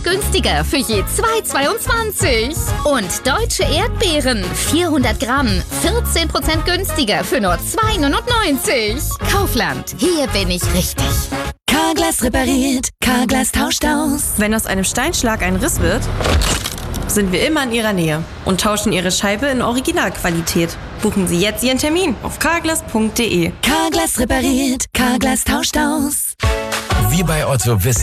günstiger für je 2,22. Und deutsche Erdbeeren, 400 Gramm, 14% günstiger für nur 2,99. Kaufland, hier bin ich richtig. Carglass repariert, Carglass tauscht aus. Wenn aus einem Steinschlag ein Riss wird, sind wir immer in Ihrer Nähe und tauschen Ihre Scheibe in Originalqualität. Buchen Sie jetzt Ihren Termin auf carglass.de. Carglass repariert, Carglass tauscht aus. Wir bei Otto wissen,